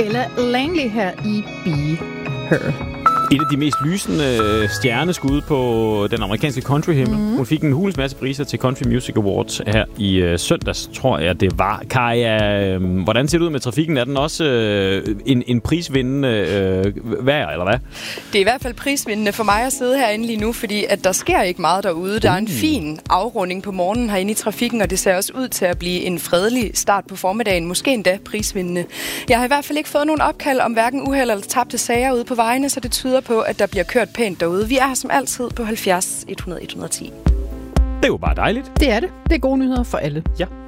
Ella Langley her i Be Her. Et af de mest lysende stjerneskud på den amerikanske countryhimmel. Hun fik en hulens masse priser til Country Music Awards her i søndags, tror jeg det var. Kaja, hvordan ser det ud med trafikken? Er den også en prisvindende værd, eller hvad? Det er i hvert fald prisvindende for mig at sidde herinde lige nu, fordi at der sker ikke meget derude. Der er en fin afrunding på morgenen herinde i trafikken, og det ser også ud til at blive en fredelig start på formiddagen. Måske endda prisvindende. Jeg har i hvert fald ikke fået nogen opkald om hverken uheld eller tabte sager ude på vejene, så det tyder på, at der bliver kørt pænt derude. Vi er her som altid på 70 100 110. Det er jo bare dejligt. Det er det. Det er gode nyheder for alle. Ja.